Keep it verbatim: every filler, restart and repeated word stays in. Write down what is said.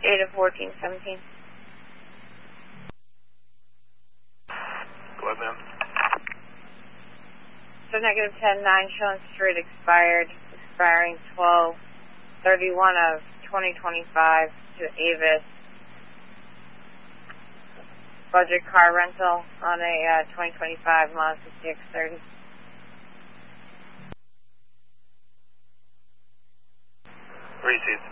eight of fourteen seventeen. Go ahead, ma'am. So negative ten nine showing street expired, expiring twelve thirty-one of twenty twenty-five to Avis. Budget car rental on a uh, twenty twenty-five Mazda C X thirty. Receive.